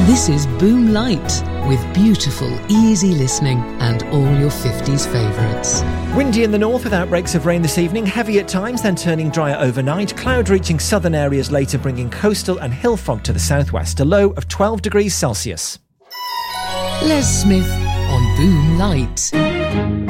This is Boom Light, with beautiful, easy listening and all your 50s favourites. Windy in the north with outbreaks of rain this evening, heavy at times, then turning drier overnight. Cloud reaching southern areas later, bringing coastal and hill fog to the southwest. A low of 12 degrees Celsius. Les Smith on Boom Light.